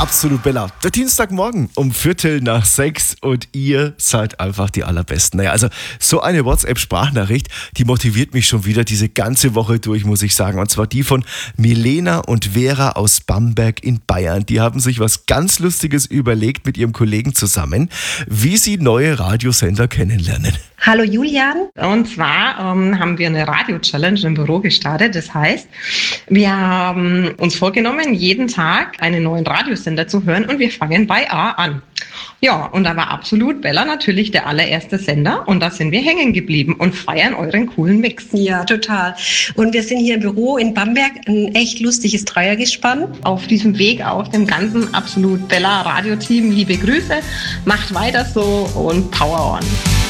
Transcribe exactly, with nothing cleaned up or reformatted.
Absolut Bella. Der Dienstagmorgen um Viertel nach sechs und ihr seid einfach die Allerbesten. Naja, also so eine WhatsApp-Sprachnachricht, die motiviert mich schon wieder diese ganze Woche durch, muss ich sagen. Und zwar die von Milena und Vera aus Bamberg in Bayern. Die haben sich was ganz Lustiges überlegt mit ihrem Kollegen zusammen, wie sie neue Radiosender kennenlernen. Hallo Julian. Und zwar ähm, haben wir eine Radio-Challenge im Büro gestartet. Das heißt, wir haben uns vorgenommen, jeden Tag einen neuen Radiosender zu hören und wir fangen bei A an. Ja, und da war Absolut Bella natürlich der allererste Sender und da sind wir hängen geblieben und feiern euren coolen Mix. Ja, total. Und wir sind hier im Büro in Bamberg, ein echt lustiges Dreiergespann. Auf diesem Weg auch dem ganzen Absolut Bella Radio-Team liebe Grüße, macht weiter so und Power on.